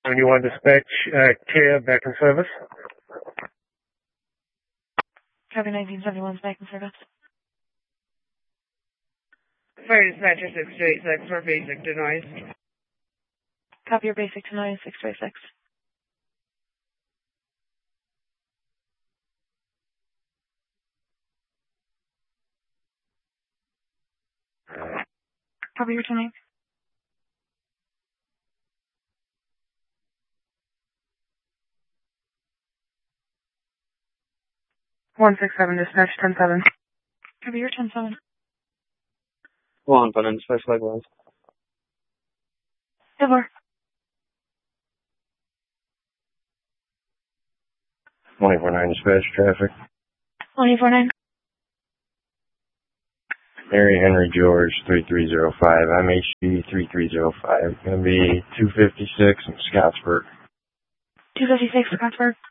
71 dispatch, Kia back in service. Copy 1971's back in service. Fire dispatcher 626 for basic to noise. Copy your basic to noise 626. Copy your 28. dispatch 10-7. Copy your 10-7. 1 dispatch likewise. Ever. 24-9 dispatch traffic. 24-9. Mary Henry George 3305. I'm HD 3305. Gonna be 256 in Scottsburg. 256 Scottsburg.